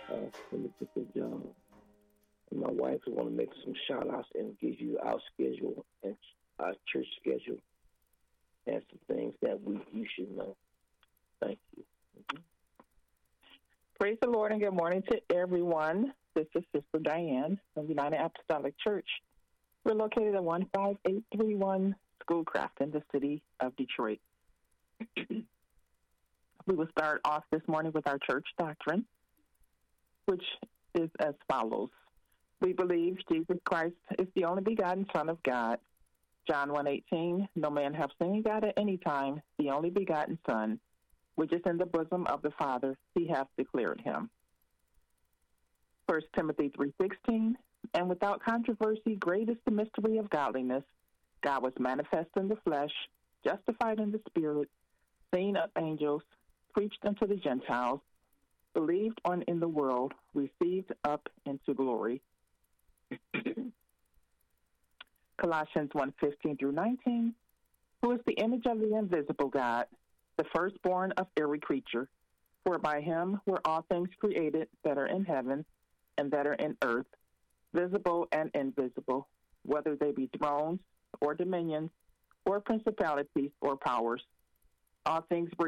Let me get the job. And my wife want to make some shout outs and give you our schedule and our church schedule and some things that you should know. Thank you. Mm-hmm. Praise the Lord and good morning to everyone. This is Sister Diane from United Apostolic Church. We're located at 15831 Schoolcraft in the city of Detroit. We will start off this morning with our church doctrine, which is as follows. We believe Jesus Christ is the only begotten Son of God. John 1:18, no man hath seen God at any time, the only begotten Son, which is in the bosom of the Father, he hath declared him. 1 Timothy 3:16, and without controversy, great is the mystery of godliness. God was manifest in the flesh, justified in the spirit, seen of angels, preached unto the Gentiles, believed on in the world, received up into glory. Colossians 1:15 through 19, who is the image of the invisible God, the firstborn of every creature, for by him were all things created that are in heaven and that are in earth, visible and invisible, whether they be thrones or dominions or principalities or powers. All things were